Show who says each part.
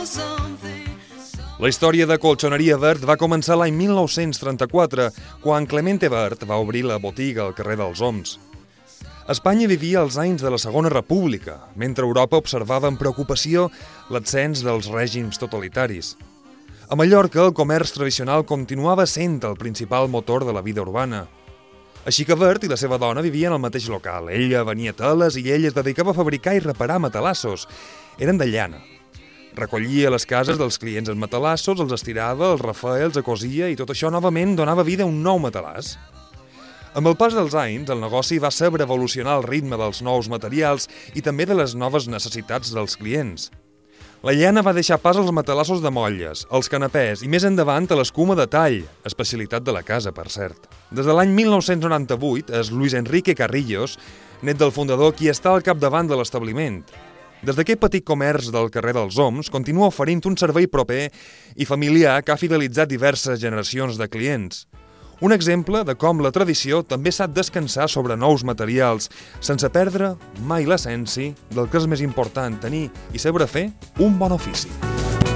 Speaker 1: La història de Colxoneria Verd va començar l'any 1934, quan Clemente Verd va obrir la botiga al carrer dels Oms. Espanya vivia els anys de la Segona República, mentre Europa observava amb preocupació l'ascens dels règims totalitaris. A Mallorca, el comerç tradicional continuava sent el principal motor de la vida urbana. Així que Verd i la seva dona vivien al mateix local. Ella venia teles i ell es dedicava a fabricar i reparar matalassos. Eren de llana. Recollia les cases dels clients en matalassos, els estirava, els refeia, els cosia i tot això novament donava vida a un nou matalàs. Amb el pas dels anys, el negoci va saber evolucionar al ritme dels nous materials i també de les noves necessitats dels clients. La llana va deixar pas als matalassos de molles, als canapès i més endavant a l'escuma de tall, especialitat de la casa, per cert. Des de l'any 1998 és Luis Enrique Carrillos, net del fundador, qui està al capdavant de l'establiment. Des d'aquest petit comerç del carrer dels Oms continua oferint un servei proper i familiar que ha fidelitzat diverses generacions de clients. Un exemple de com la tradició també sap descansar sobre nous materials, sense perdre mai l'essència del que és més important, tenir i saber fer un bon ofici.